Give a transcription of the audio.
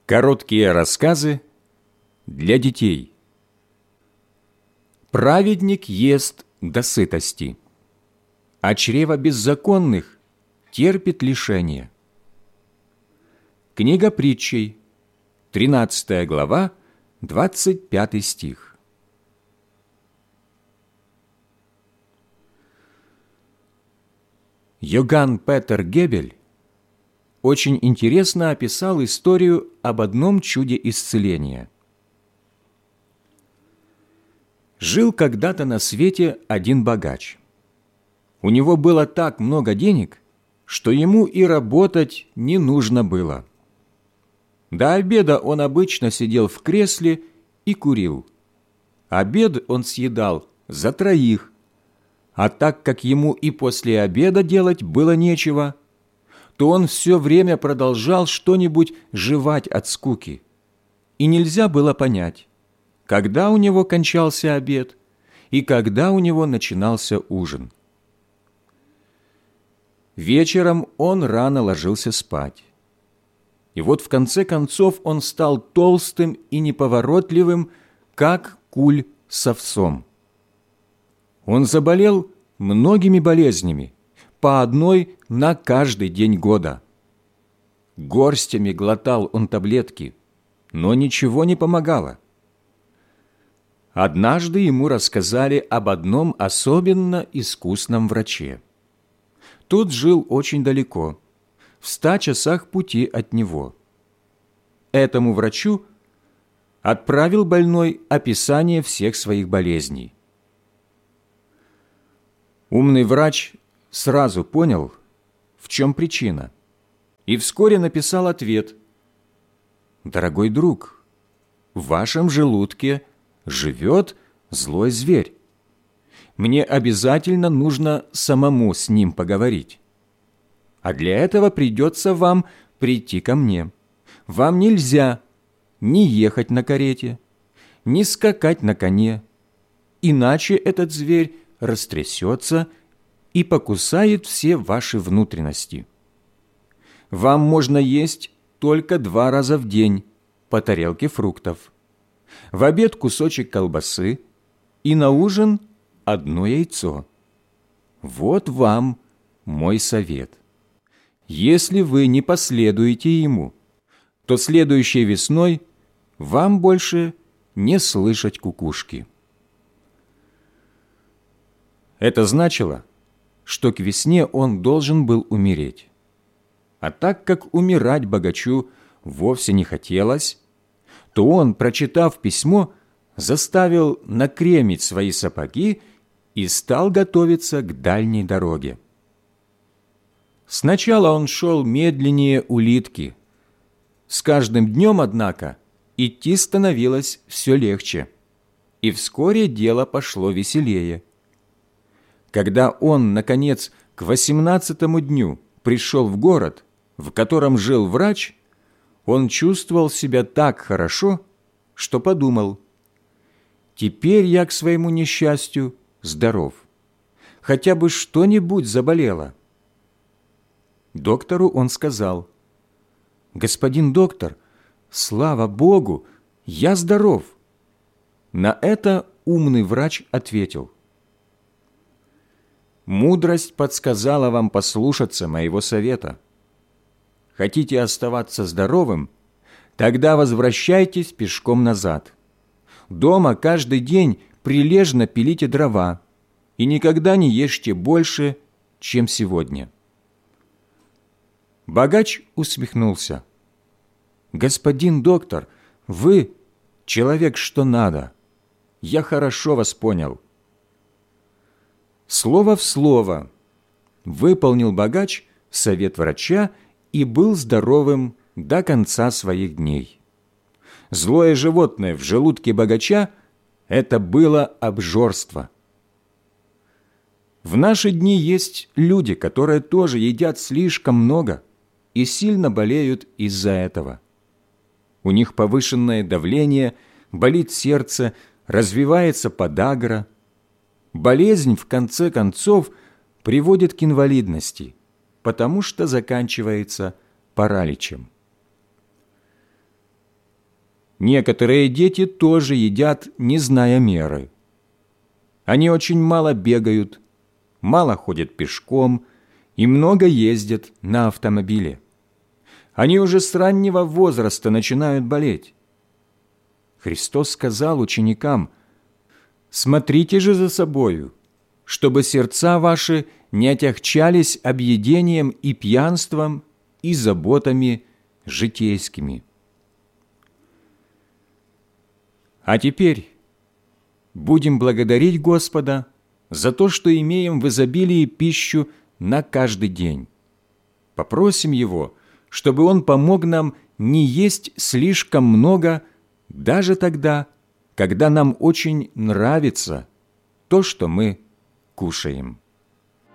Короткие рассказы для детей. Праведник ест до сытости, а чрево беззаконных терпит лишение. Книга притчей, 13 глава, 25 стих. Йоганн Петер Гебель очень интересно описал историю об одном чуде исцеления. Жил когда-то на свете один богач. У него было так много денег, что ему и работать не нужно было. До обеда он обычно сидел в кресле и курил. Обед он съедал за троих, а так как ему и после обеда делать было нечего, то он все время продолжал что-нибудь жевать от скуки. И нельзя было понять, когда у него кончался обед и когда у него начинался ужин. Вечером он рано ложился спать. И вот в конце концов он стал толстым и неповоротливым, как куль с овсом. Он заболел многими болезнями, по одной на каждый день года. Горстями глотал он таблетки, но ничего не помогало. Однажды ему рассказали об одном особенно искусном враче. Тот жил очень далеко, в 100 часах пути от него. Этому врачу отправил больной описание всех своих болезней. Умный врач сразу понял, в чем причина, и вскоре написал ответ: «Дорогой друг, в вашем желудке живет злой зверь. Мне обязательно нужно самому с ним поговорить. А для этого придется вам прийти ко мне. Вам нельзя ни ехать на карете, ни скакать на коне, иначе этот зверь растрясется и покусает все ваши внутренности. Вам можно есть только 2 раза в день по тарелке фруктов, в обед кусочек колбасы и на ужин 1 яйцо. Вот вам мой совет. Если вы не последуете ему, то следующей весной вам больше не слышать кукушки». Это значило, что к весне он должен был умереть. А так как умирать богачу вовсе не хотелось, то он, прочитав письмо, заставил накремить свои сапоги и стал готовиться к дальней дороге. Сначала он шел медленнее улитки. С каждым днем, однако, идти становилось все легче, и вскоре дело пошло веселее. Когда он, наконец, к 18-му дню пришел в город, в котором жил врач, он чувствовал себя так хорошо, что подумал: «Теперь я к своему несчастью здоров. Хотя бы что-нибудь заболело». Доктору он сказал: «Господин доктор, слава Богу, я здоров». На это умный врач ответил: «Мудрость подсказала вам послушаться моего совета. Хотите оставаться здоровым? Тогда возвращайтесь пешком назад. Дома каждый день прилежно пилите дрова и никогда не ешьте больше, чем сегодня». Богач усмехнулся: «Господин доктор, вы человек что надо. Я хорошо вас понял». Слово в слово выполнил богач совет врача и был здоровым до конца своих дней. Злое животное в желудке богача – это было обжорство. В наши дни есть люди, которые тоже едят слишком много и сильно болеют из-за этого. У них повышенное давление, болит сердце, развивается подагра. Болезнь, в конце концов, приводит к инвалидности, – потому что заканчивается параличем. Некоторые дети тоже едят, не зная меры. Они очень мало бегают, мало ходят пешком и много ездят на автомобиле. Они уже с раннего возраста начинают болеть. Христос сказал ученикам: «Смотрите же за собою, чтобы сердца ваши не отягчались объедением и пьянством и заботами житейскими». А теперь будем благодарить Господа за то, что имеем в изобилии пищу на каждый день. Попросим Его, чтобы Он помог нам не есть слишком много даже тогда, когда нам очень нравится то, что мы кушаем.